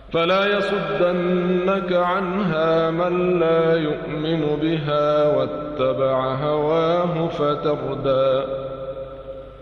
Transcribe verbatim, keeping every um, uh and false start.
فلا يصدنك عنها من لا يؤمن بها واتبع هواه فتردى